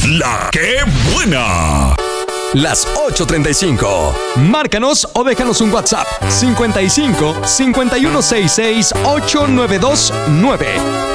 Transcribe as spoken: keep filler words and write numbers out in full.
La que buena. Las ocho treinta y cinco. Márcanos o déjanos un WhatsApp. cincuenta y cinco, cincuenta y uno sesenta y seis, ochocientos noventa y dos nueve.